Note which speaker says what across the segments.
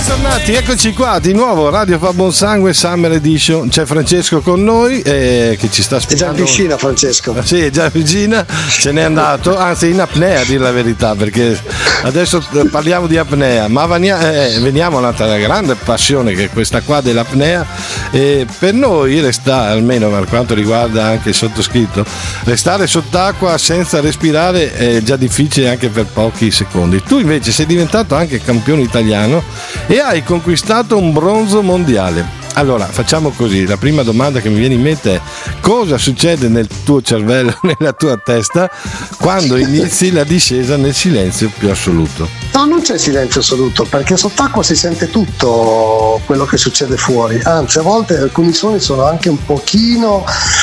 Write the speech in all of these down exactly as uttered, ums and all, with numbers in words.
Speaker 1: Bentornati, eccoci qua di nuovo, Radio Fa Buon Sangue Summer Edition. C'è Francesco con noi eh, che ci sta spiegando.
Speaker 2: È già in piscina, Francesco.
Speaker 1: Sì, è già in piscina, se n'è andato, anzi in apnea a dire la verità, perché adesso parliamo di apnea, ma eh, veniamo a un'altra grande passione che è questa qua dell'apnea. E per noi resta, almeno per quanto riguarda anche il sottoscritto, restare sott'acqua senza respirare è già difficile anche per pochi secondi. Tu invece sei diventato anche campione italiano e hai conquistato un bronzo mondiale. Allora, facciamo così, la prima domanda che mi viene in mente è: cosa succede nel tuo cervello, nella tua testa, quando inizi la discesa nel silenzio più assoluto?
Speaker 2: No, non c'è silenzio assoluto, perché sott'acqua si sente tutto quello che succede fuori, anzi a volte alcuni suoni sono anche un pochino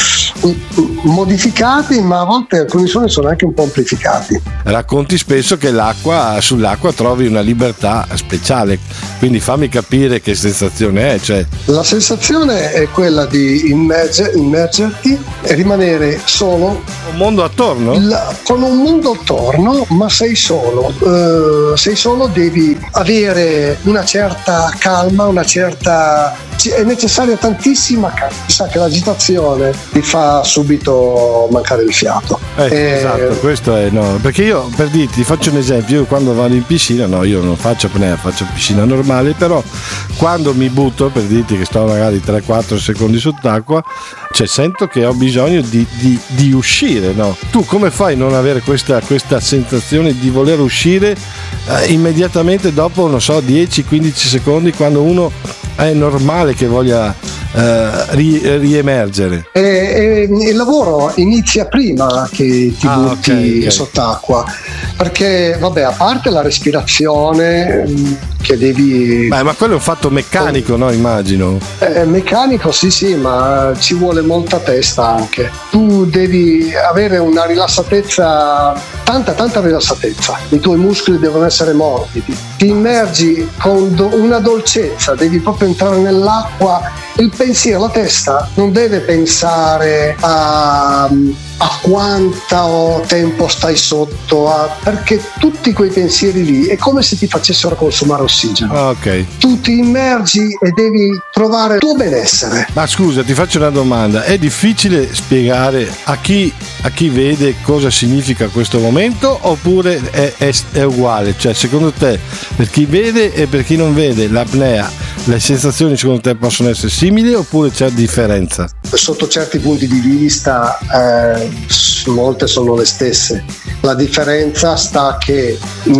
Speaker 2: modificati, ma a volte alcuni suoni sono anche un po' amplificati.
Speaker 1: Racconti spesso che l'acqua, sull'acqua trovi una libertà speciale, quindi fammi capire che sensazione è. Cioè...
Speaker 2: La sensazione è quella di immerger, immergerti e rimanere solo.
Speaker 1: Un mondo attorno?
Speaker 2: La, con un mondo attorno, ma sei solo. Uh, sei solo, devi avere una certa calma, una certa... è necessaria tantissima calma. Sa che l'agitazione ti fa subito mancare il fiato.
Speaker 1: Eh,
Speaker 2: e...
Speaker 1: Esatto, questo è no. Perché io, per dirti, faccio un esempio, io quando vado in piscina, no, io non faccio apnea, faccio piscina normale, però quando mi butto, per dirti che sto magari tre quattro secondi sott'acqua, cioè sento che ho bisogno di, di, di uscire, no? Tu come fai a non avere questa, questa sensazione di voler uscire eh, immediatamente dopo, non so, dieci quindici secondi, quando uno è normale che voglia eh, ri, riemergere?
Speaker 2: E, e, il lavoro inizia prima che ti
Speaker 1: ah,
Speaker 2: butti
Speaker 1: okay, okay.
Speaker 2: sott'acqua, perché vabbè, a parte la respirazione che devi...
Speaker 1: Beh, ma quello è un fatto meccanico, no? Immagino.
Speaker 2: Eh, meccanico sì sì, ma ci vuole molta testa anche. Tu devi avere una rilassatezza, tanta tanta rilassatezza, i tuoi muscoli devono essere morbidi, ti immergi con do- una dolcezza, devi proprio entrare nell'acqua. Il pensiero, la testa non deve pensare a, a quanto tempo stai sotto, a, perché tutti quei pensieri lì è come se ti facessero consumare ossigeno.
Speaker 1: Ah, ok.
Speaker 2: Tu ti immergi e devi trovare il tuo benessere.
Speaker 1: Ma scusa, ti faccio una domanda: è difficile spiegare a chi, a chi vede cosa significa questo momento, oppure è, è, è uguale? Cioè, secondo te, per chi vede e per chi non vede l'apnea, le sensazioni secondo te possono essere simili oppure c'è differenza?
Speaker 2: Sotto certi punti di vista eh, molte sono le stesse. La differenza sta che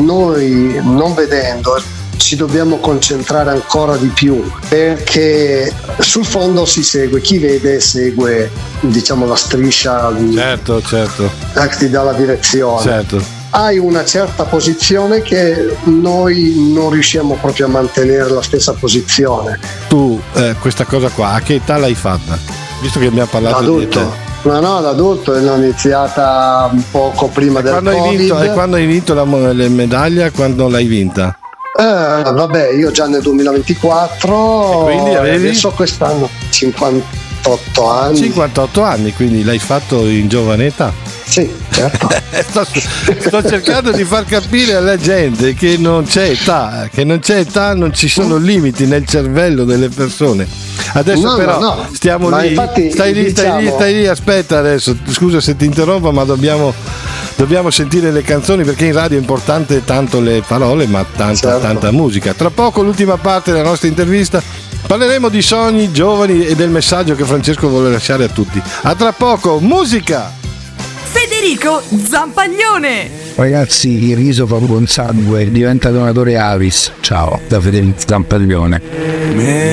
Speaker 2: noi, non vedendo, ci dobbiamo concentrare ancora di più, perché sul fondo si segue, chi vede segue, diciamo, la striscia,
Speaker 1: certo certo
Speaker 2: che ti dà la direzione,
Speaker 1: certo.
Speaker 2: Hai una certa posizione che noi non riusciamo proprio a mantenere la stessa posizione.
Speaker 1: Tu eh, questa cosa qua a che età l'hai fatta? Visto che abbiamo parlato
Speaker 2: adulto.
Speaker 1: di te.
Speaker 2: No, no, l'adulto l'ho iniziata un poco prima
Speaker 1: e
Speaker 2: del
Speaker 1: quando
Speaker 2: Covid.
Speaker 1: Hai vinto, e quando hai vinto la, la medaglia, quando l'hai vinta?
Speaker 2: Eh, vabbè, io già nel duemilaventiquattro,
Speaker 1: e quindi avevi?
Speaker 2: Adesso quest'anno cinquantotto anni.
Speaker 1: cinquantotto anni, quindi l'hai fatto in giovane età.
Speaker 2: Sì, certo.
Speaker 1: sto, sto cercando di far capire alla gente che non c'è età, che non c'è età, non ci sono limiti nel cervello delle persone. Adesso
Speaker 2: no,
Speaker 1: però
Speaker 2: no, no.
Speaker 1: stiamo
Speaker 2: ma
Speaker 1: lì,
Speaker 2: infatti,
Speaker 1: stai lì,
Speaker 2: diciamo...
Speaker 1: stai lì, stai lì, aspetta adesso, scusa se ti interrompo, ma dobbiamo, dobbiamo sentire le canzoni, perché in radio è importante tanto le parole, ma tanta,
Speaker 2: certo.
Speaker 1: tanta musica. Tra poco l'ultima parte della nostra intervista. Parleremo di sogni, giovani e del messaggio che Francesco vuole lasciare a tutti. A tra poco, musica!
Speaker 3: Federico Zampaglione.
Speaker 4: Ragazzi, il riso fa buon sangue, diventa donatore Avis. Ciao, da Federico Zampaglione.